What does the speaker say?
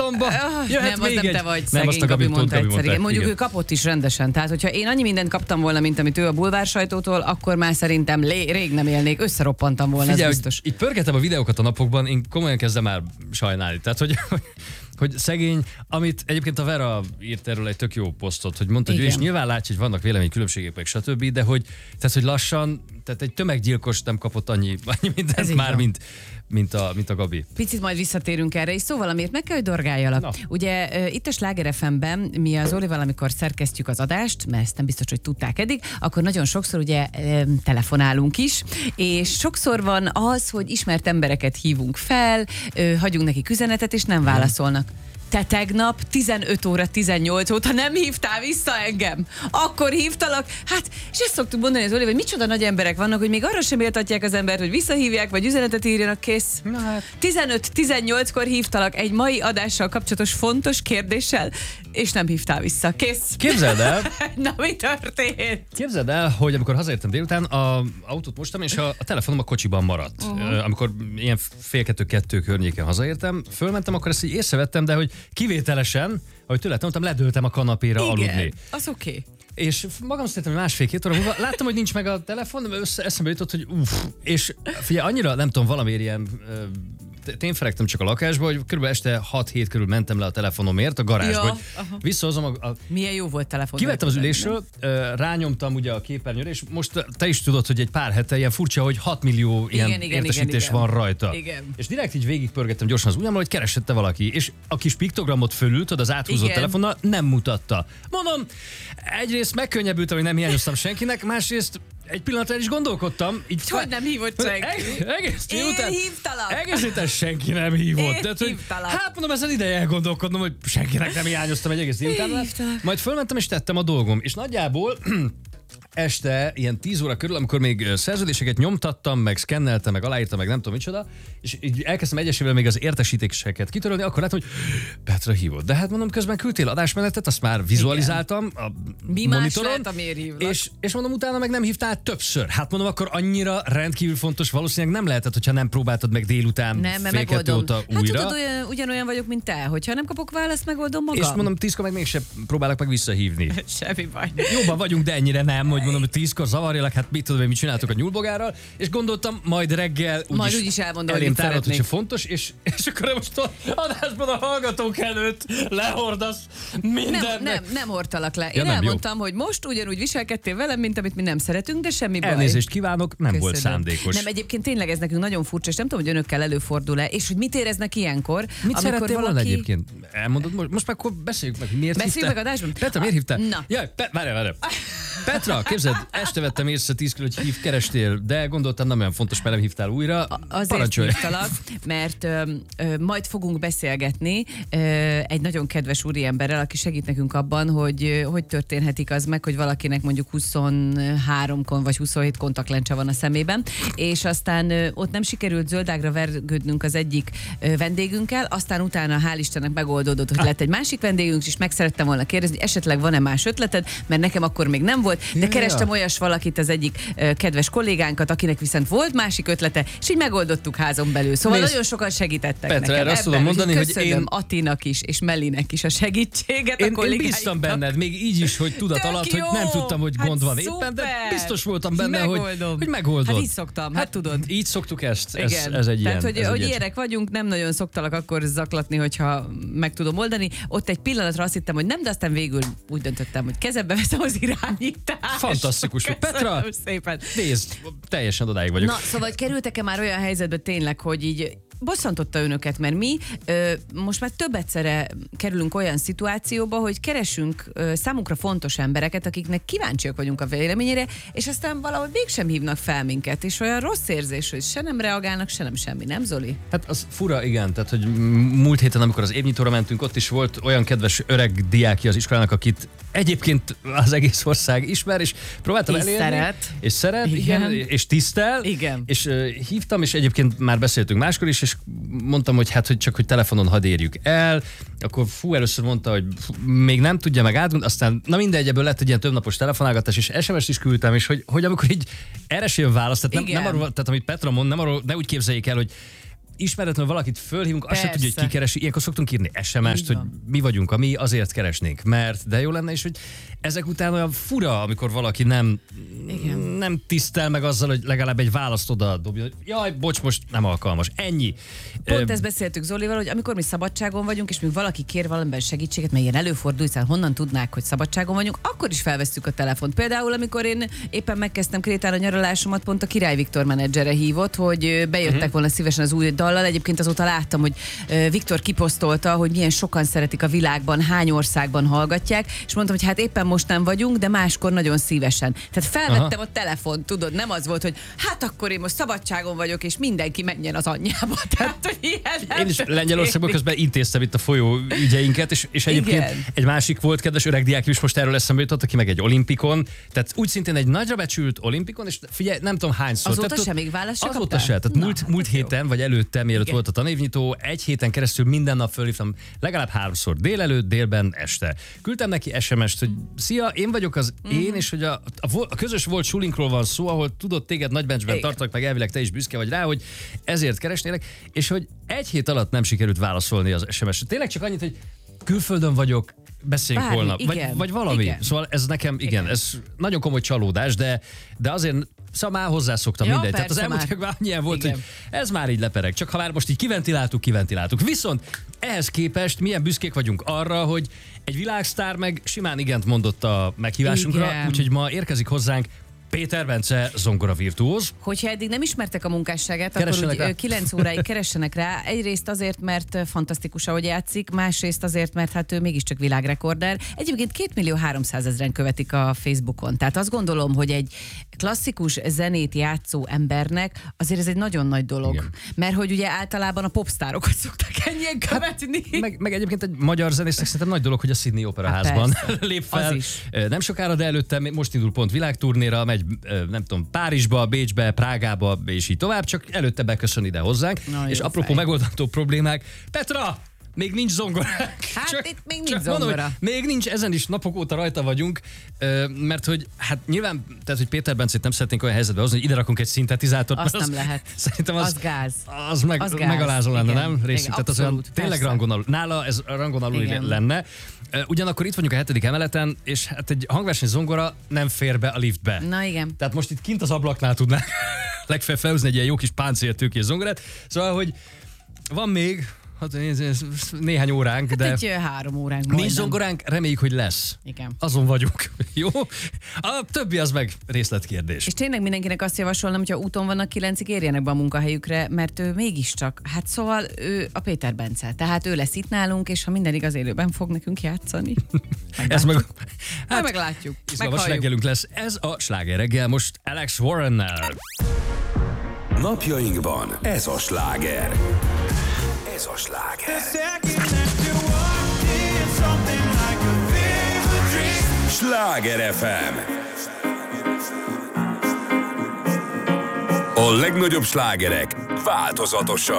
Balatonba, jöhet nem, az még nem egy. te vagy, Nem, azt szegény a Gabi Gabi mondta egyszer. Igen. Mondjuk igen. ő kapott is rendesen. Tehát, hogyha én annyi mindent kaptam volna, mint amit ő a bulvár sajtótól, akkor már szerintem rég nem élnék, összeroppantam volna, Figyelj, ez biztos. így pörgetem a videókat a napokban, én komolyan kezdem már sajnálni. Tehát, hogy szegény, amit egyébként a Vera írt erről egy tök jó posztot, hogy mondta, hogy ő is nyilván látja, hogy vannak véleménykülönbségek, meg stb., de hogy lassan, tehát egy tömeggyilkos nem kapott annyi mindent már, mint a Gabi. Picit majd visszatérünk erre, és szóval amiért meg kell, hogy dorgáljalak. Na. Ugye itt a Sláger FM-ben mi az Olival, amikor szerkesztjük az adást, mert ezt nem biztos, hogy tudták eddig, akkor nagyon sokszor ugye telefonálunk is, és sokszor van az, hogy ismert embereket hívunk fel, hagyunk nekik üzenetet, és nem válaszolnak. Te tegnap 15 óra 18 óta nem hívtál vissza engem. Akkor hívtalak. Hát, és ezt szoktuk mondani az Olival, hogy micsoda nagy emberek vannak, hogy még arra sem méltatják az embert, hogy visszahívják, vagy üzenetet írjanak, kész. Na hát. 15-18-kor hívtalak egy mai adással kapcsolatos fontos kérdéssel, és nem hívtál vissza. Kész. Képzeld el, Na, mi történt? Képzeld el, hogy amikor hazaértem délután, autót mostam, és a telefonom a kocsiban maradt. Amikor ilyen fél kettő környéken hazaértem, fölmentem, akkor ezt így észrevettem, de hogy kivételesen, ahogy tőle tanultam, ledöltem a kanapéra aludni. Az oké. És magam szerintem, hogy másfél-két óra múlva láttam, hogy nincs meg a telefon, eszembe jutott, hogy és figyelj, annyira nem tudom, valamiért ilyen tényfelegtem csak a lakásba, hogy kb. Este 6-7 körül mentem le a telefonomért a garázsba, hogy visszahozom Milyen jó volt telefon. Kivettem az ülésről, rányomtam ugye a képernyőre, és most te is tudod, hogy egy pár hete ilyen furcsa, hogy 6 millió ilyen értesítés van rajta. Igen. És direkt így végigpörgettem gyorsan az ujjammal, hogy keresette valaki, és a kis piktogramot fölült, az áthúzott telefonnal nem mutatta. Mondom, egyrészt megkönnyebbültem, hogy nem hiányoztam senkinek, másrészt egy pillanatra el is gondolkodtam. Így hogy nem hívott senki? Én hívtalak. Egész héten senki nem hívott. Én hívtalak. Hát mondom, ezen ideje elgondolkodnom, hogy senkinek nem hiányoztam egy egész délután. Majd fölmentem és tettem a dolgom. És nagyjából este, ilyen 10 óra körül, amikor még szerződéseket nyomtattam, meg szkenneltem, meg aláírtam, meg nem tudom micsoda, és így elkezdtem egyesével még az értesítéseket kitörölni, akkor láttam, hogy Petra hívott. De hát mondom, közben küldtél adásmenetet, azt már vizualizáltam a monitoron, és mondom, utána meg nem hívtál többször. Hát mondom, akkor annyira rendkívül fontos, valószínűleg nem lehetett, hogyha nem próbáltad meg délután fél kettő óta újra. Hát tudod, ugyanolyan vagyok, mint te, hogyha nem kapok választ, megoldom magam. És mondom, 10-kor meg mégsem próbálok meg visszahívni. Semmi baj. Jóban vagyunk, de ennyire nem, hogy mondom, hogy 10-kor zavarjalak, hát mit tudom, mit csináltok a nyúlbogárral, és gondoltam, majd reggel úgyis elmondom, hogy tárolod, hogyha fontos, és akkor most adásban a hallgatók előtt lehordasz minden. Nem hordtalak le. Én elmondtam, hogy most ugyanúgy viselkedtél velem, mint amit mi nem szeretünk, de semmi baj. Elnézést kívánok, nem volt szándékos. Nem, egyébként tényleg ez nekünk nagyon furcsa, és nem tudom, hogy önökkel előfordul-e, és hogy mit éreznek ilyenkor. Mit szerettél volna egyébként? Elmondod, most már akkor beszéljük meg, hogy miért hívtál. Beszéljük meg adásban? Petra, miért hívtál? Na. Jaj, várj. Petra, képzeld, este vettem észre 10 körül, hogy kerestél, de gondoltam, nem olyan fontos, mert nem hívtál újra. Azért hívtalak, mert majd fogunk beszélgetni egy nagyon kedves úriemberrel, aki segít nekünk abban, hogy történhetik az meg, hogy valakinek mondjuk 23 vagy 27 kontaktlencse van a szemében, és aztán ott nem sikerült zöldágra vergődnünk az egyik vendégünkkel, aztán utána hál' Istennek megoldódott, hogy lett egy másik vendégünk, és meg szerettem volna kérdezni, esetleg van-e más ötleted, mert nekem akkor még nem volt, de kerestem olyas valakit, az egyik kedves kollégánkat, akinek viszont volt másik ötlete, és így megoldottuk házon belül. Szóval nagyon sokan segítettek Petra, nekem. Azt tudom mondani, köszönöm hogy én Attinak is, és Mellinek is a segítséget. Én bíztam benned, még így is, hogy tudat alatt, hogy nem tudtam, hogy gond van éppen, de biztos voltam benne, hogy megoldod. Hát így szoktam, hát tudod. Így szoktuk ezt, ez egy tehát, ilyen. hogy ilyenek vagyunk, nem nagyon szoktalak akkor zaklatni, hogyha meg tudom oldani. Ott egy pillanatra azt hittem, hogy nem, de aztán végül úgy döntöttem, hogy kezembe veszem az irányítást. Fantasztikus. Petra, szépen. Nézd, teljesen odáig vagyok. Na, szóval kerültek-e már olyan helyzetbe tényleg, hogy így bosszantotta önöket, mert mi most már több egyszerre kerülünk olyan szituációba, hogy keresünk számunkra fontos embereket, akiknek kíváncsiak vagyunk a véleményére, és aztán valahogy mégsem hívnak fel minket, és olyan rossz érzés, hogy se nem reagálnak, se nem semmi, nem Zoli? Hát az fura, igen, tehát hogy múlt héten, amikor az évnyitóra mentünk, ott is volt olyan kedves öreg diákja az iskolának, akit egyébként az egész ország ismer, és próbáltam elérni. És szeret, igen, és tisztel. Igen. És hívtam, és egyébként már beszéltünk máskor is, és mondtam, hogy hát, hogy csak hogy telefonon hadd érjük el. Akkor először mondta, hogy még nem tudja meg átgondolni, aztán na mindegy, ebből lett egy ilyen többnapos telefonálgatás, és SMS-t is küldtem, és hogy amikor így erre sem választ, tehát nem arról, tehát amit Petra mond, nem arról, ne úgy képzeljék el, hogy ismeretlenül valakit fölhívunk, azt se Persze. tudja, hogy ki keresi. Ilyenkor szoktunk írni SMS-t, Így hogy van. mi vagyunk, ami azért keresnénk, mert de jó lenne, és hogy ezek után olyan fura, amikor valaki nem tisztel meg azzal, hogy legalább egy választ oda dobja, hogy jaj, bocs, most nem alkalmas. Ennyi. Pont ezt beszéltük Zolival, hogy amikor mi szabadságon vagyunk, és még valaki kér valamiben segítséget, mert ilyen előfordul, hiszen honnan tudnák, hogy szabadságon vagyunk, akkor is felvesszük a telefont. Például, amikor én éppen megkezdtem Krétán a nyaralásomat, pont a Király Viktor menedzsere hívott, hogy bejöttek volna szívesen az új dallal. Egyébként azóta láttam, hogy Viktor kiposztolta, hogy milyen sokan szeretik a világban, hány országban hallgatják, és mondtam, hogy hát éppen most nem vagyunk, de máskor nagyon szívesen. Tehát felvettem a telefont, tudod, nem az volt, hogy hát akkor én most szabadságon vagyok, és mindenki menjen az anyjába. Tehát, hogy ilyen Én is Lengyelországban közben intéztem itt a folyó ügyeinket, és egyébként Igen. egy másik volt kedves öreg diák is most erről eszembe jutott, aki meg egy olimpikon, tehát úgy szintén egy nagyra becsült olimpikon, és figyelj, nem tudom hányszor. Azóta tehát, sem még választ se azóta kaptál? se. Tehát múlt héten, vagy előtte, mielőtt Igen. volt a tanévnyitó, egy héten keresztül minden nap fölhívtam legalább 3-szor, délelőtt, délben, este. Küldtem neki SMS-t, hogy szia, én vagyok az én, és hogy a közös volt sulinkról van szó, ahol tudod, téged nagybencsben Igen. tartak, meg elvileg te is büszke vagy rá, hogy ezért keresnélek, és hogy egy hét alatt nem sikerült válaszolni az SMS-re. Tényleg csak annyit, hogy külföldön vagyok, beszéljünk Bármi, holnap, igen, vagy valami. igen. Szóval ez nekem, igen, ez nagyon komoly csalódás, de azért szóval már hozzászoktam Ja, mindegy. Tehát az persze elmúlt már. években annyian volt, Igen. hogy ez már így lepereg. Csak ha már most így kiventiláltuk. Viszont ehhez képest milyen büszkék vagyunk arra, hogy egy világsztár meg simán igent mondott a meghívásunkra, Igen. úgyhogy ma érkezik hozzánk Péter Bence zongora virtuóz. Hogyha eddig nem ismertek a munkásságát, Keressenek akkor rá. úgy 9 óráig keressenek rá. Egyrészt azért, mert fantasztikus, ahogy játszik, másrészt azért, mert hát ő mégiscsak világrekorder. Egyébként 2.300.000-en követik a Facebookon. Tehát azt gondolom, hogy egy klasszikus zenét játszó embernek azért ez egy nagyon nagy dolog. Igen. Mert hogy ugye általában a popstárokat szoktak ennyien követni. Meg egyébként egy magyar zenésznek szerintem nagy dolog, hogy a Sydney Operaházban lép fel. Az is. Nem sokára, de előtte most indul pont világturnéra, megy nem tudom, Párizsba, Bécsbe, Prágába, és így tovább, csak előtte beköszön ide hozzánk. Na, és jó apropó fej. megoldható problémák, Petra! Még nincs zongoránk. Hát itt még nincs csak mondom, zongora. hogy még nincs, ezen is napok óta rajta vagyunk, mert hogy hát nyilván, tehát hogy Péter Bencét nem szeretnénk olyan helyzetbe hozni, hogy ide rakunk egy szintetizátort. Azt mert nem lehet. Szerintem Az gáz. Az Az gáz. megalázó lenne, Igen. nem? Részint, Igen, tehát az olyan abszolút, tényleg persze. rangon alul. Nála ez a rangon alul Igen. lenne. Ugyanakkor itt vagyunk a 7. emeleten, és hát egy hangverseny zongora nem fér be a liftbe. Na igen. Tehát most itt kint az ablaknál tudnánk legfeljebb felhúzni egy ilyen jó kis páncéltőkés zongorát. Szóval, hogy van még ez néhány óránk, de Egy 3 óránk majdnem. nincs zongoránk, reméljük, hogy lesz. Igen. Azon vagyunk. Jó? A többi az meg részletkérdés. És tényleg mindenkinek azt javasolnám, hogyha úton vannak 9-ig, érjenek be a munkahelyükre, mert ő mégiscsak, hát szóval ő a Péter Bence. Tehát ő lesz itt nálunk, és ha minden igaz, élőben fog nekünk játszani. Ez meg... Hát, meglátjuk. Izgalmas Meghalljuk. reggelünk lesz. Ez a Sláger reggel most Alex Warrennel. Napjainkban ez a sláger. Ez a sláger. Sláger FM. A legnagyobb slágerek változatosan.